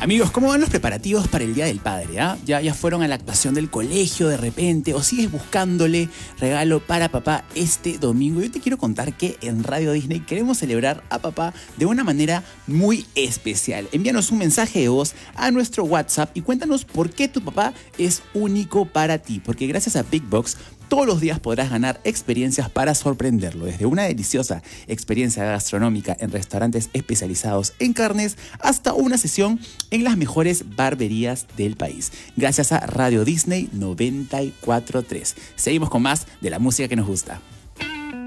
Amigos, ¿cómo van los preparativos para el Día del Padre? ¿Ya fueron a la actuación del colegio de repente? ¿O sigues buscándole regalo para papá este domingo? Yo te quiero contar que en Radio Disney queremos celebrar a papá de una manera muy especial. Envíanos un mensaje de voz a nuestro WhatsApp y cuéntanos por qué tu papá es único para ti. Porque gracias a Big Box, todos los días podrás ganar experiencias para sorprenderlo, desde una deliciosa experiencia gastronómica en restaurantes especializados en carnes hasta una sesión en las mejores barberías del país. Gracias a Radio Disney 94.3. Seguimos con más de la música que nos gusta.